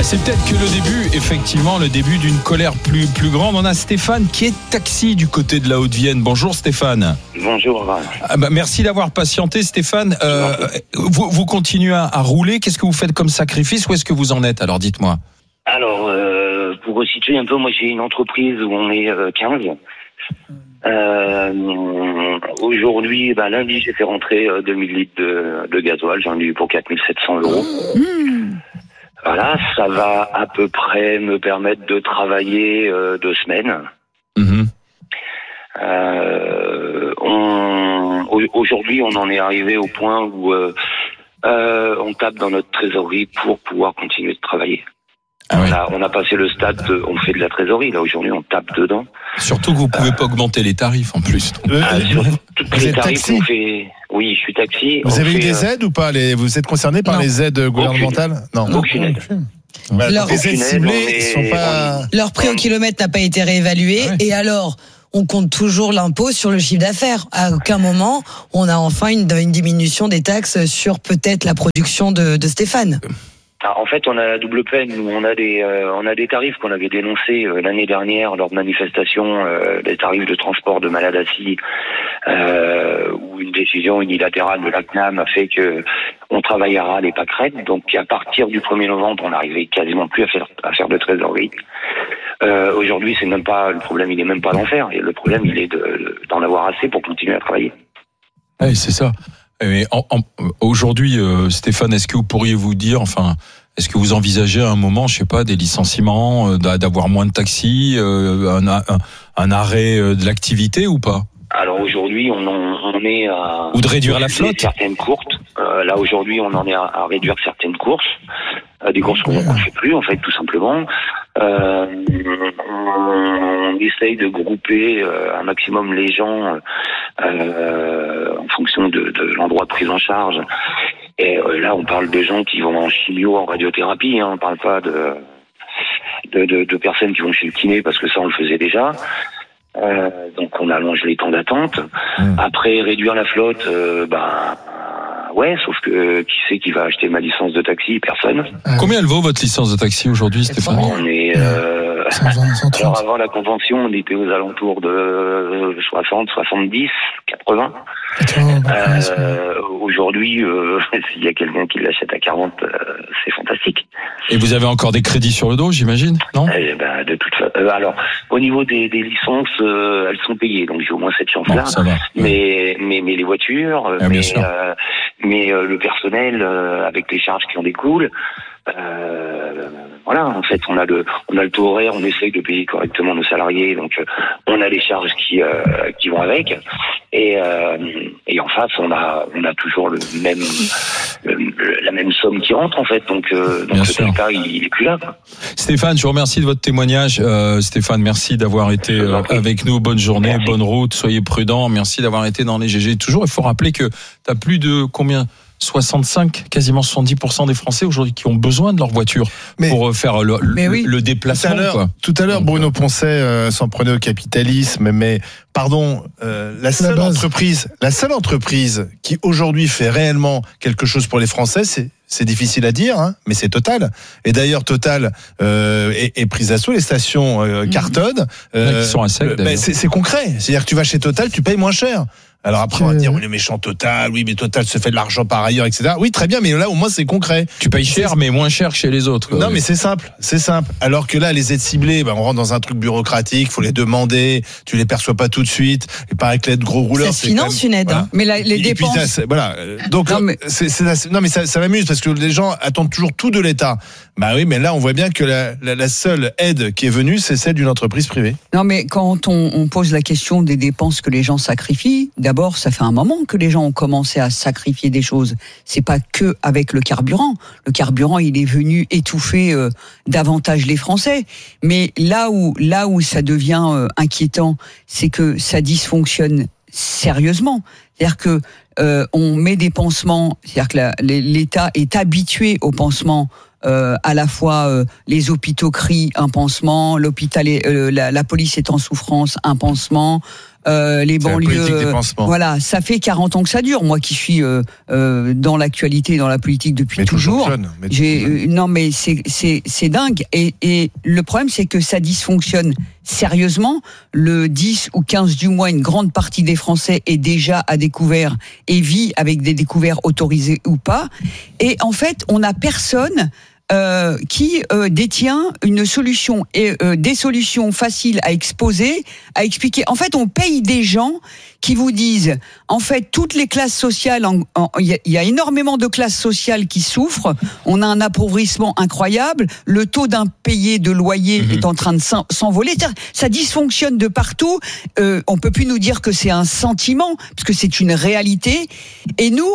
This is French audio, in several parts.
C'est peut-être que le début, effectivement, le début d'une colère plus grande. On a Stéphane qui est taxi du côté de la Haute-Vienne. Bonjour Stéphane. Bonjour. Merci d'avoir patienté Stéphane. Vous continuez à rouler. Qu'est-ce que vous faites comme sacrifice? Où est-ce que vous en êtes? Alors dites-moi. Alors, pour resituer un peu, moi j'ai une entreprise où on est 15. Aujourd'hui, lundi, j'ai fait rentrer 2000 litres de gasoil. J'en ai eu pour 4700 €. Voilà, ça va à peu près me permettre de travailler 2 semaines. Aujourd'hui, on en est arrivé au point où on tape dans notre trésorerie pour pouvoir continuer de travailler. On a passé le stade, on fait de la trésorerie. Là, aujourd'hui, on tape dedans. Surtout que vous pouvez pas augmenter les tarifs en plus. Vous êtes taxi ? Oui, je suis taxi. Vous avez eu des aides ou pas? Vous êtes concerné par les aides gouvernementales? Non. Aucune aide. Les aides ciblées sont pas... Leur prix au kilomètre n'a pas été réévalué. Et alors, on compte toujours l'impôt sur le chiffre d'affaires. À aucun moment, on a enfin une diminution des taxes sur peut-être la production de Stéphane. En fait, on a la double peine. Nous, on a des tarifs qu'on avait dénoncés l'année dernière lors de manifestations, des tarifs de transport de malades assis, où une décision unilatérale de la CNAM a fait que on travaillera les pâquerettes. Donc, à partir du 1er novembre, on n'arrivait quasiment plus à faire de trésorerie. Aujourd'hui, c'est même pas le problème. Il est même pas d'en faire. Et le problème, il est d'en avoir assez pour continuer à travailler. Oui, c'est ça. Mais aujourd'hui, Stéphane, est-ce que vous pourriez vous dire, est-ce que vous envisagez à un moment, je sais pas, des licenciements, d'avoir moins de taxis, un arrêt de l'activité ou pas? Alors aujourd'hui, on est à... Ou de réduire la flotte? Certaines courses. Là, aujourd'hui, on en est à réduire certaines courses. Des courses qu'on ne fait plus, en fait, tout simplement. On essaye de grouper un maximum les gens en fonction de l'endroit de prise en charge. Et là, on parle de gens qui vont en chimio, en radiothérapie. On parle pas de personnes qui vont chez le kiné, parce que ça, on le faisait déjà. Donc, on allonge les temps d'attente. Après, réduire la flotte, ouais, sauf que qui c'est qui va acheter ma licence de taxi? Personne. Combien elle vaut votre licence de taxi aujourd'hui, Stéphane? On est alors avant la convention, on était aux alentours de 60, 70, 80. Aujourd'hui, s'il y a quelqu'un qui l'achète à 40, c'est fantastique. Et vous avez encore des crédits sur le dos, j'imagine, non? De toute façon, alors au niveau des licences, elles sont payées, donc j'ai au moins cette chance-là. Mais les voitures, mais le personnel avec les charges qui en découlent. Voilà, en fait, on a le taux horaire, on essaye de payer correctement nos salariés, donc on a les charges qui vont avec, et en face, on a toujours la même somme qui rentre, en fait, donc le delta, il est plus là, quoi. Stéphane, je vous remercie de votre témoignage. Stéphane, merci d'avoir été avec nous. Bonne journée, bonne route, soyez prudents. Merci d'avoir été dans les GG. Toujours, il faut rappeler que tu as plus de combien? 65, quasiment 70% des Français aujourd'hui qui ont besoin de leur voiture pour faire le déplacement. Tout à l'heure, Bruno Poncet s'en prenait au capitalisme, mais pardon, la seule entreprise qui aujourd'hui fait réellement quelque chose pour les Français, c'est difficile à dire, mais c'est Total. Et d'ailleurs, Total est prise à l'assaut. Les stations cartonnent. Qui sont à sec, c'est concret. C'est-à-dire que tu vas chez Total, tu payes moins cher. Alors après, on va dire, oui, le méchant Total, oui, mais Total se fait de l'argent par ailleurs, etc. Oui, très bien, mais là, au moins, c'est concret. Tu payes cher, mais moins cher que chez les autres. Non, mais c'est simple. Alors que là, les aides ciblées, on rentre dans un truc bureaucratique, faut les demander, tu les perçois pas tout de suite. Et pareil que l'aide gros rouleurs. Ça se finance une aide, voilà. Mais les dépenses. Donc, ça m'amuse parce que les gens attendent toujours tout de l'État. Bah oui, mais là, on voit bien que la seule aide qui est venue, c'est celle d'une entreprise privée. Non, mais quand on pose la question des dépenses que les gens sacrifient, d'abord, ça fait un moment que les gens ont commencé à sacrifier des choses. C'est pas que avec le carburant. Le carburant, il est venu étouffer davantage les Français. Mais là où ça devient inquiétant, c'est que ça dysfonctionne sérieusement. C'est-à-dire que on met des pansements, c'est-à-dire que l'État est habitué aux pansements. À la fois les hôpitaux crient un pansement, l'hôpital la police est en souffrance, un pansement, les banlieues. Voilà, ça fait 40 ans que ça dure. Moi qui suis dans l'actualité, dans la politique depuis toujours. Non, mais c'est dingue. Et le problème, c'est que ça dysfonctionne sérieusement. Le 10 ou 15 du mois, une grande partie des Français est déjà à découvert et vit avec des découverts autorisés ou pas. Et en fait, on n'a personne qui détient une solution et des solutions faciles à exposer, à expliquer. En fait, on paye des gens qui vous disent, en fait, toutes les classes sociales, il y a énormément de classes sociales qui souffrent, on a un appauvrissement incroyable, le taux d'impayé de loyer est en train de s'envoler, ça dysfonctionne de partout, on peut plus nous dire que c'est un sentiment, parce que c'est une réalité, et nous,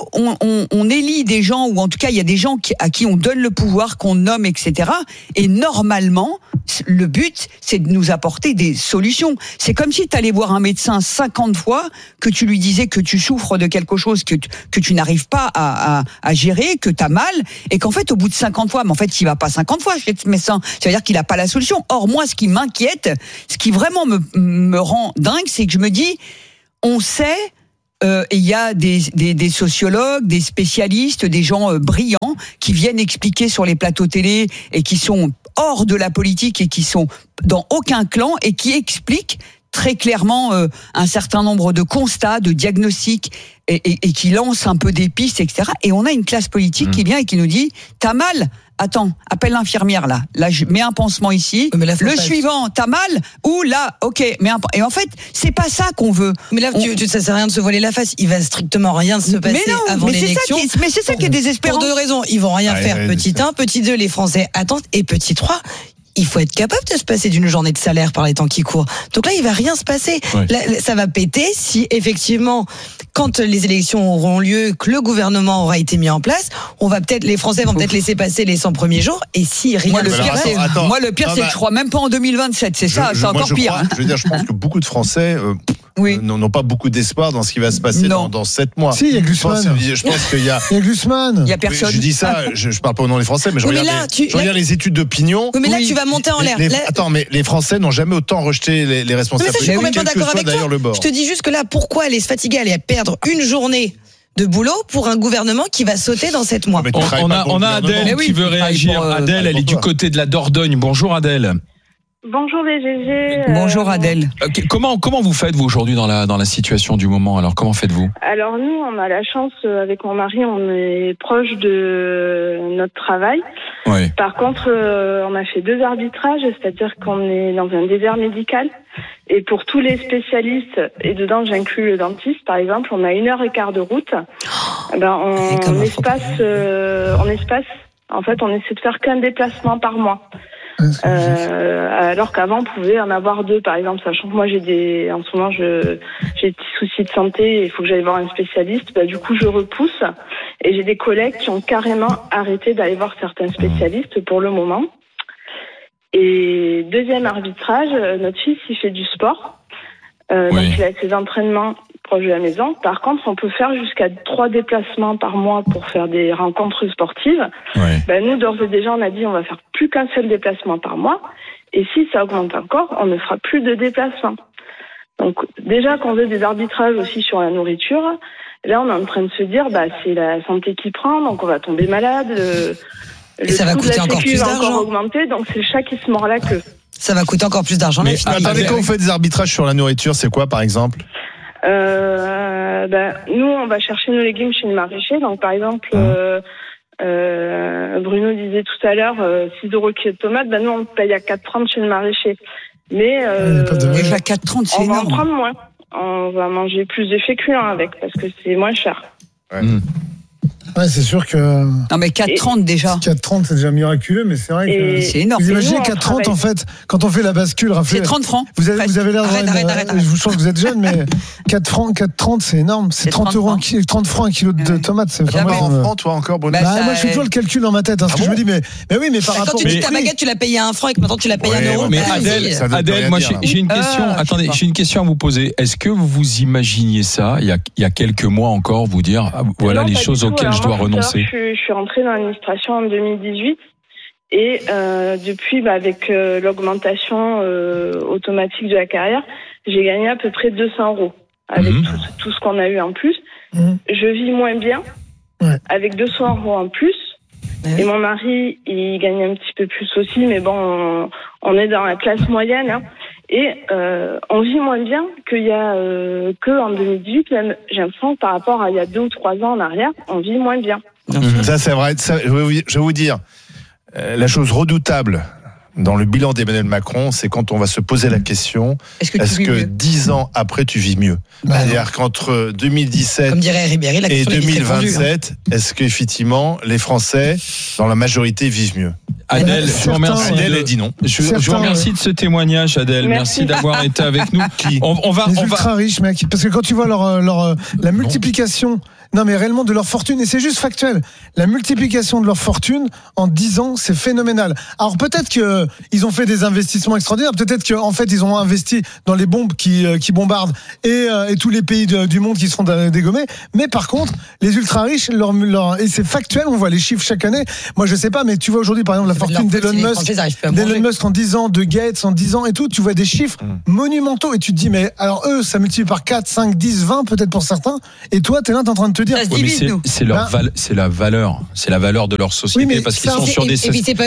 on élit des gens, ou en tout cas, il y a des gens à qui on donne le pouvoir, qu'on nomme, etc., et normalement, le but, c'est de nous apporter des solutions. C'est comme si tu allais voir un médecin 50 fois, que tu lui disais que tu souffres de quelque chose que tu n'arrives pas à gérer, que tu as mal, et qu'en fait, au bout de 50 fois, mais en fait, il va pas 50 fois chez ce médecin, ça veut dire qu'il n'a pas la solution. Or, moi, ce qui m'inquiète, ce qui vraiment me rend dingue, c'est que je me dis, on sait, il y a des sociologues, des spécialistes, des gens brillants qui viennent expliquer sur les plateaux télé et qui sont hors de la politique et qui sont dans aucun clan et qui expliquent très clairement un certain nombre de constats, de diagnostics et qui lancent un peu des pistes, etc. Et on a une classe politique qui vient et qui nous dit « T'as mal ? Attends, appelle l'infirmière là. Là, je mets un pansement ici. Le suivant, t'as mal ? Ou là, ok, mets un pansement. » Et en fait, c'est pas ça qu'on veut. Mais là, ça sert à rien de se voiler la face. Il va strictement rien se passer avant l'élection. Mais c'est ça qui est désespérant. Pour deux raisons. Ils vont rien faire. Petit 1, petit 2, les Français attendent. Et petit 3, il faut être capable de se passer d'une journée de salaire par les temps qui courent. Donc là, il va rien se passer. Là, ça va péter si effectivement, quand les élections auront lieu, que le gouvernement aura été mis en place, les Français vont peut-être laisser passer les 100 premiers jours. Et si rien ne se passe, le pire, c'est que je crois même pas en 2027. C'est encore pire. Je veux dire, je pense que beaucoup de Français n'ont pas beaucoup d'espoir dans ce qui va se passer dans 7 mois. Si, il y a Glucksmann. Je pense qu'il y a. Il y a Glucksmann. Il y a personne. Je dis ça, je parle pas au nom des Français, mais je regarde les études d'opinion. Oui, mais là, tu vas monter en l'air. Attends, mais les Français n'ont jamais autant rejeté les responsables. Mais ça, je suis complètement d'accord avec toi. Je te dis juste que là, pourquoi aller se fatiguer, aller perdre une journée de boulot pour un gouvernement qui va sauter dans 7 mois. On a Adèle qui veut réagir. Adèle, elle est du côté de la Dordogne. Bonjour Adèle. Bonjour les GG. Bonjour Adèle. Comment vous faites vous aujourd'hui dans la situation du moment? Alors comment faites-vous? Alors nous, on a la chance avec mon mari, on est proche de notre travail. Oui. Par contre, on a fait 2 arbitrages, c'est-à-dire qu'on est dans un désert médical. Et pour tous les spécialistes, et dedans j'inclus le dentiste par exemple, on a 1h15 de route. On essaie de faire qu'un déplacement par mois. Alors qu'avant on pouvait en avoir 2 par exemple, sachant que moi en ce moment j'ai des petits soucis de santé et il faut que j'aille voir un spécialiste, du coup je repousse et j'ai des collègues qui ont carrément arrêté d'aller voir certains spécialistes pour le moment. Et deuxième arbitrage, notre fils il fait du sport, donc il a ses entraînements proche de la maison. Par contre, on peut faire jusqu'à 3 déplacements par mois pour faire des rencontres sportives. Nous, d'ores et déjà, on a dit on va faire plus qu'un seul déplacement par mois. Et si ça augmente encore, on ne fera plus de déplacements. Donc, déjà qu'on veut des arbitrages aussi sur la nourriture, là, on est en train de se dire, c'est la santé qui prend, donc on va tomber malade. Et ça va coûter encore plus d'argent. Encore augmenter, donc c'est le chat qui se mord la queue. Ça va coûter encore plus d'argent. Mais attendez, quand vous faites des arbitrages sur la nourriture, c'est quoi, par exemple? Nous, on va chercher nos légumes chez le maraîcher. Donc, par exemple, Bruno disait tout à l'heure 6 € le kilo de tomates. Nous, on paye à 4,30 chez le maraîcher. Mais déjà 4,30, c'est énorme. On va en prendre moins. On va manger plus de féculents avec parce que c'est moins cher. Ouais, c'est sûr que. Non, mais 4,30 déjà. 4,30, c'est déjà miraculeux, mais c'est vrai que. C'est énorme. Vous imaginez 4,30 en fait, quand on fait la bascule, c'est 30 francs. Vous avez l'air arrête. Je vous sens que vous êtes jeune, mais 4,30, c'est énorme. C'est 30 francs un kilo de tomates. C'est pas en francs, toi encore, Bruno. Moi, je fais toujours le calcul dans ma tête, parce que je me dis, mais oui, mais par rapport. Quand tu dis ta baguette, tu l'as payé à 1 franc et que maintenant tu l'as payé à 1 €. Mais Adèle, moi, j'ai une question. Attendez, j'ai une question à vous poser. Est-ce que vous imaginiez ça, il y a quelques mois encore, vous dire, voilà les choses auxquelles je dois renoncer? Je suis rentrée dans l'administration en 2018 et depuis, avec l'augmentation automatique de la carrière, j'ai gagné à peu près 200 € avec tout ce qu'on a eu en plus. Je vis moins bien avec 200 € en plus. Et mon mari, il gagne un petit peu plus aussi, mais bon, on est dans la classe moyenne. Hein. Et on vit moins bien qu'il y a qu'en 2018, même j'ai l'impression que par rapport à il y a 2 ou 3 ans en arrière, on vit moins bien. Ça c'est vrai. Ça, je vais vous dire, la chose redoutable dans le bilan d'Emmanuel Macron, c'est quand on va se poser la question, est-ce que 10 ans après tu vis mieux? C'est-à-dire qu'entre 2017 comme dirait Ribéry, la et question 2027, est-ce qu'effectivement les Français, dans la majorité, vivent mieux? Adèle, je vous remercie. Adèle a dit non. Je vous remercie de ce témoignage, Adèle. Merci d'avoir été avec nous. On va. Les ultra riches, mec, parce que quand tu vois la multiplication. Non, mais réellement de leur fortune, et c'est juste factuel. La multiplication de leur fortune en 10 ans, c'est phénoménal. Alors peut-être que ils ont fait des investissements extraordinaires, peut-être qu'en fait ils ont investi dans les bombes qui bombardent et tous les pays du monde qui seront dégommés. Mais par contre, les ultra riches, et c'est factuel, on voit les chiffres chaque année. Moi je sais pas, mais tu vois aujourd'hui par exemple la fortune d'Elon Musk en 10 ans, de Gates en 10 ans et tout, tu vois des chiffres monumentaux et tu te dis mais alors eux ça multiplie par 4, 5, 10, 20 peut-être pour certains, et toi t'es là t'es en train de te dire c'est la valeur de leur société, parce qu'ils sont sur des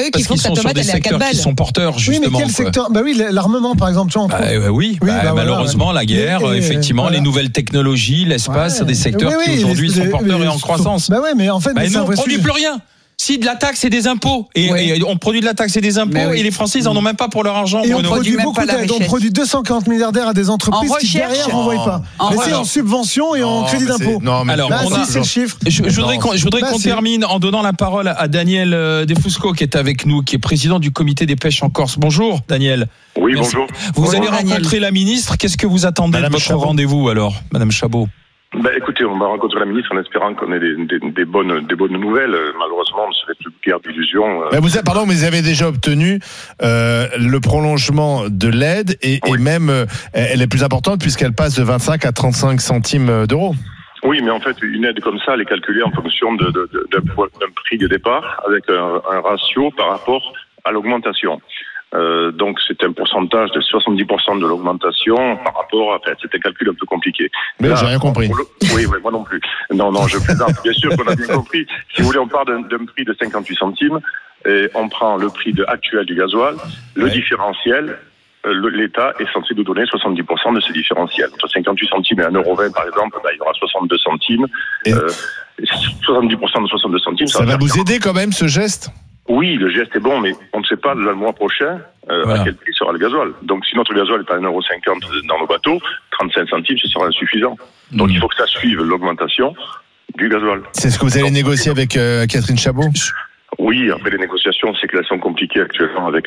secteurs qui sont porteurs justement. Oui, mais quel secteur? Bah oui, l'armement par exemple, tu vois. Malheureusement la guerre, effectivement les nouvelles technologies, l'espace, des secteurs qui aujourd'hui sont porteurs et en croissance. Bah ouais, mais en fait, nous on produit plus rien. Si de la taxe et des impôts, et on produit de la taxe et des impôts, et les Français ils en ont même pas pour leur argent. Et on produit beaucoup d'aide, on produit 240 milliardaires à des entreprises qui derrière n'envoient pas. Mais c'est en subvention et en crédit d'impôt. Alors c'est le chiffre. Je voudrais qu'on termine en donnant la parole à Daniel Defusco qui est avec nous, qui est président du comité des pêches en Corse. Bonjour Daniel. Oui, bonjour. Vous allez rencontrer la ministre. Qu'est-ce que vous attendez de votre rendez-vous alors, Madame Chabot? Écoutez, on va rencontrer la ministre en espérant qu'on ait des bonnes nouvelles. Malheureusement, on ne se fait plus guère d'illusions. Vous avez déjà obtenu le prolongement de l'aide et même elle est plus importante puisqu'elle passe de 25 à 35 centimes d'euros. Oui, mais en fait, une aide comme ça, elle est calculée en fonction d'un prix de départ avec un ratio par rapport à l'augmentation. Donc c'est un pourcentage de 70% de l'augmentation par rapport à... c'est un calcul un peu compliqué. Mais là, j'ai rien compris. Oui, moi non plus. Non, je plaisante. Bien sûr qu'on a bien compris. Si vous voulez, on part d'un prix de 58 centimes et on prend le prix actuel du gasoil, le différentiel. L'État est censé nous donner 70% de ce différentiel. Entre 58 centimes et 1,20 € par exemple, il y aura 62 centimes. 70% de 62 centimes. Ça va vous aider quand même ce geste? Oui, le geste est bon, mais on ne sait pas le mois prochain à quel prix sera le gasoil. Donc si notre gasoil est à 1,50 € dans nos bateaux, 35 centimes, ce sera insuffisant. Donc il faut que ça suive l'augmentation du gasoil. C'est ce que vous allez négocier avec Catherine Chabot? Oui, après les négociations, c'est qu'elles sont compliquées actuellement avec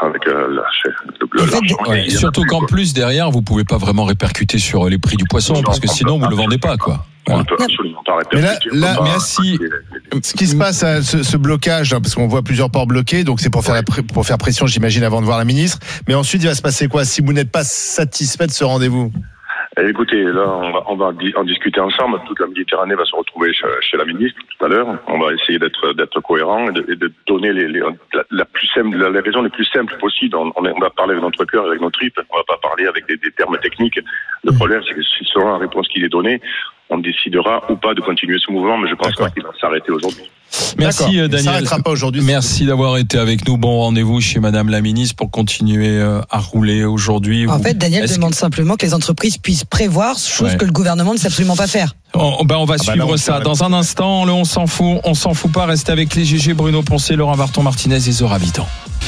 l'argent. Surtout qu'en plus, derrière, vous ne pouvez pas vraiment répercuter sur les prix du poisson, parce que sinon, vous ne le vendez pas, quoi. On ne peut absolument pas répercuter. Mais là, merci. Ce qui se passe, ce blocage, parce qu'on voit plusieurs ports bloqués, donc c'est pour faire pression, j'imagine, avant de voir la ministre. Mais ensuite, il va se passer quoi si vous n'êtes pas satisfait de ce rendez-vous? Écoutez, là, on va en discuter ensemble. Toute la Méditerranée va se retrouver chez la ministre tout à l'heure. On va essayer d'être cohérent et de donner les raisons les plus simples possibles. On va parler avec notre cœur et avec nos tripes. On va pas parler avec des termes techniques. Le problème, c'est que selon la réponse qui est donnée, on décidera ou pas de continuer ce mouvement, mais je pense pas qu'il va s'arrêter aujourd'hui. Merci Daniel. Pas aujourd'hui. Merci d'avoir été avec nous. Bon rendez-vous chez Madame la Ministre pour continuer à rouler aujourd'hui. En fait, Daniel demande simplement que les entreprises puissent prévoir, chose que le gouvernement ne sait absolument pas faire. On va suivre ça dans un instant. On s'en fout pas. Restez avec les GG, Bruno Poncet, Laurent Varton Martinez et Zora Habitant.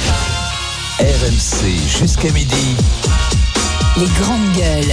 RMC jusqu'à midi. Les grandes gueules.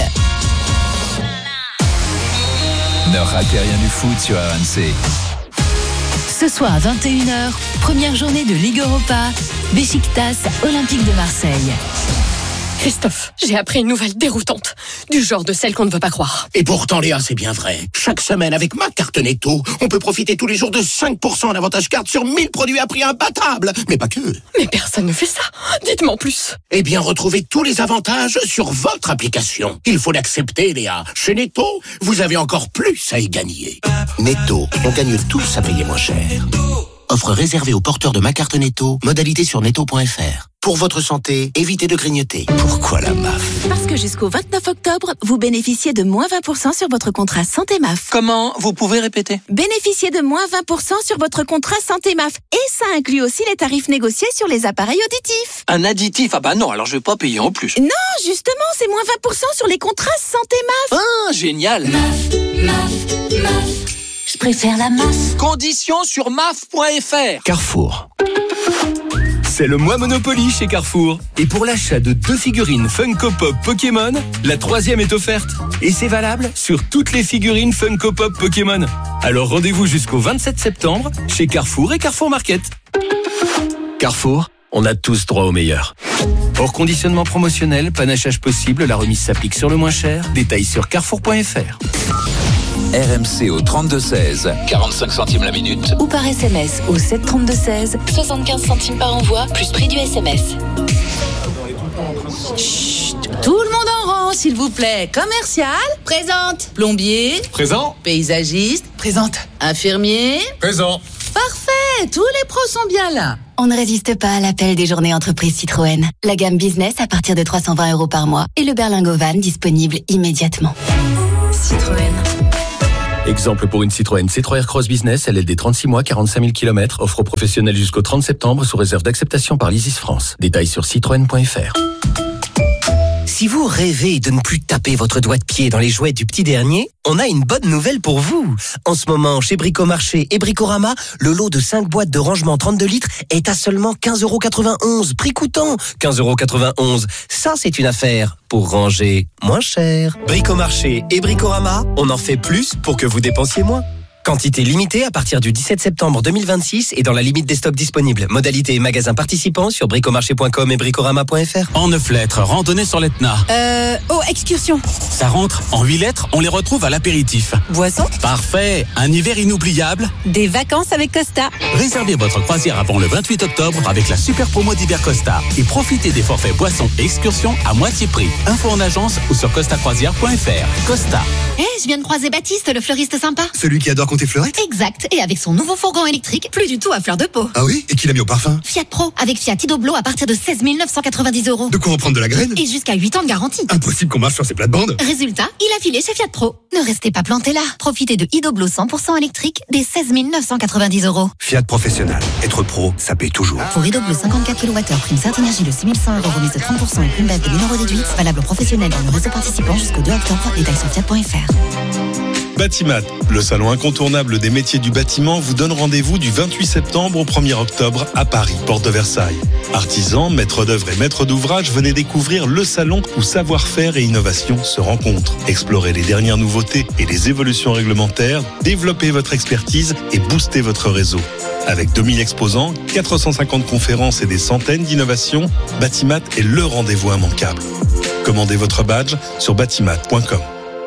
Ne ratez rien du foot sur RMC. Ce soir à 21h, première journée de Ligue Europa, Beşiktaş Olympique de Marseille. Christophe, j'ai appris une nouvelle déroutante, du genre de celle qu'on ne veut pas croire. Et pourtant, Léa, c'est bien vrai. Chaque semaine, avec ma carte Netto, on peut profiter tous les jours de 5% d'avantage carte sur 1000 produits à prix imbattable. Mais pas que. Mais personne ne fait ça. Dites-moi en plus. Eh bien, retrouvez tous les avantages sur votre application. Il faut l'accepter, Léa. Chez Netto, vous avez encore plus à y gagner. Netto, on gagne tous à payer moins cher. Offre réservée aux porteurs de ma carte Netto. Modalité sur netto.fr. Pour votre santé, évitez de grignoter. Pourquoi la MAF? Parce que jusqu'au 29 octobre, vous bénéficiez de moins 20% sur votre contrat Santé MAF. Comment? Vous pouvez répéter? Bénéficiez de moins 20% sur votre contrat Santé MAF. Et ça inclut aussi les tarifs négociés sur les appareils auditifs. Un additif? Ah bah non, alors je vais pas payer en plus. Non, justement, c'est moins 20% sur les contrats Santé MAF. Ah, génial. MAF. Je préfère la MAF. Conditions sur maf.fr. Carrefour. C'est le mois Monopoly chez Carrefour. Et pour l'achat de 2 figurines Funko Pop Pokémon, la 3e est offerte. Et c'est valable sur toutes les figurines Funko Pop Pokémon. Alors rendez-vous jusqu'au 27 septembre chez Carrefour et Carrefour Market. Carrefour, on a tous droit au meilleur. Hors conditionnement promotionnel, panachage possible, la remise s'applique sur le moins cher. Détails sur carrefour.fr. RMC au 32-16, 45 centimes la minute. Ou par SMS au 732-16, 75 centimes par envoi, plus prix du SMS. Chut, tout le monde en rang, s'il vous plaît. Commercial, présente. Plombier, présent. Paysagiste, présente. Infirmier, présent. Parfait, tous les pros sont bien là. On ne résiste pas à l'appel des journées entreprises Citroën. La gamme business à partir de 320 € par mois et le berlingot van disponible immédiatement. Citroën. Exemple pour une Citroën C3 Aircross Business, LLD 36 mois, 45 000 km, offre aux professionnels jusqu'au 30 septembre sous réserve d'acceptation par l'Isis France. Détails sur citroën.fr. Si vous rêvez de ne plus taper votre doigt de pied dans les jouets du petit dernier, on a une bonne nouvelle pour vous. En ce moment, chez Bricomarché et Bricorama, le lot de 5 boîtes de rangement 32 litres est à seulement 15,91 €. Prix coûtant, 15,91 €. Ça, c'est une affaire pour ranger moins cher. Bricomarché et Bricorama, on en fait plus pour que vous dépensiez moins. Quantité limitée à partir du 17 septembre 2026 et dans la limite des stocks disponibles. Modalité et magasins participants sur bricomarché.com et bricorama.fr. En 9 lettres, randonnée sur l'Etna. Excursion. Ça rentre. En 8 lettres, on les retrouve à l'apéritif. Boisson. Parfait. Un hiver inoubliable. Des vacances avec Costa. Réservez votre croisière avant le 28 octobre avec la super promo d'hiver Costa. Et profitez des forfaits boissons et excursions à moitié prix. Info en agence ou sur costacroisière.fr. Costa. Je viens de croiser Baptiste, le fleuriste sympa. Celui qui adore compter fleurettes? Exact, et avec son nouveau fourgon électrique, plus du tout à fleur de peau. Ah oui? Et qui l'a mis au parfum? Fiat Pro, avec Fiat Idoblo à partir de 16 990 €. De quoi en prendre de la graine? Et jusqu'à 8 ans de garantie. Impossible qu'on marche sur ces plates-bandes. Résultat, il a filé chez Fiat Pro. Ne restez pas planté là. Profitez de Idoblo 100% électrique dès 16 990 €. Fiat Professionnel. Être pro, ça paye toujours. Pour Idoblo 54 kWh, prime Certinergie de 6 100 €, remise de 30% et prime BEV de 1 € déduite. Valable professionnel dans le réseau participant jusqu'au 2 octobre. Détails sur fiat.fr. Batimat, le salon incontournable des métiers du bâtiment, vous donne rendez-vous du 28 septembre au 1er octobre à Paris, porte de Versailles. Artisans, maîtres d'œuvre et maîtres d'ouvrage, venez découvrir le salon où savoir-faire et innovation se rencontrent. Explorez les dernières nouveautés et les évolutions réglementaires, développez votre expertise et boostez votre réseau. Avec 2000 exposants, 450 conférences et des centaines d'innovations, Batimat est le rendez-vous immanquable. Commandez votre badge sur batimat.com.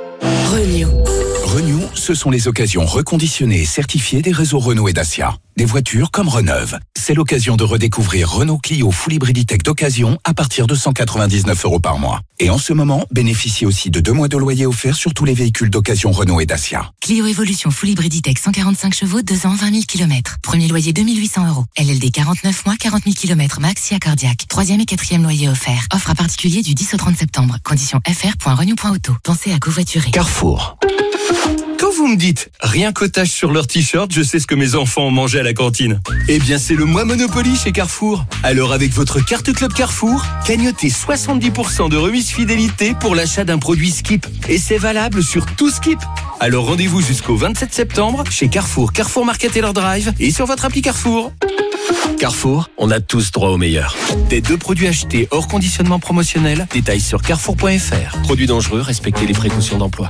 Renew, ce sont les occasions reconditionnées et certifiées des réseaux Renault et Dacia. Des voitures comme Reneuve. C'est l'occasion de redécouvrir Renault Clio Full Hybriditech d'occasion à partir de 199 € par mois. Et en ce moment, bénéficiez aussi de 2 mois de loyer offert sur tous les véhicules d'occasion Renault et Dacia. Clio Evolution Full Hybriditech 145 chevaux, 2 ans, 20 000 km. Premier loyer 2 800 €. LLD 49 mois, 40 000 km max, SIA cardiaque. 3e et 4e loyer offert. Offre à particulier du 10 au 30 septembre. Conditions fr.renew.auto. Pensez à covoiturer. Carrefour. Quand vous me dites rien qu'otage sur leur t-shirt, je sais ce que mes enfants ont mangé à la cantine. Eh bien, c'est le mois Monopoly chez Carrefour. Alors, avec votre carte Club Carrefour, gagnotez 70% de remise fidélité pour l'achat d'un produit Skip. Et c'est valable sur tout Skip. Alors, rendez-vous jusqu'au 27 septembre chez Carrefour, Carrefour Market et leur drive et sur votre appli Carrefour. Carrefour, on a tous droit au meilleur. Des 2 produits achetés hors conditionnement promotionnel, détails sur carrefour.fr. Produits dangereux, respectez les précautions d'emploi.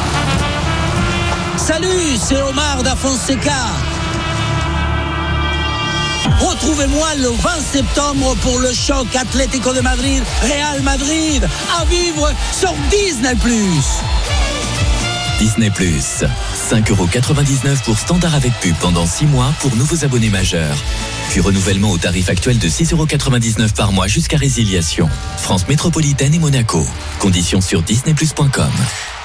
Salut, c'est Omar da Fonseca. Retrouvez-moi le 20 septembre pour le choc Atlético de Madrid, Real Madrid, à vivre sur Disney+. Disney+, 5,99 € pour standard avec pub pendant 6 mois pour nouveaux abonnés majeurs. Puis renouvellement au tarif actuel de 6,99 € par mois jusqu'à résiliation. France métropolitaine et Monaco. Conditions sur disneyplus.com.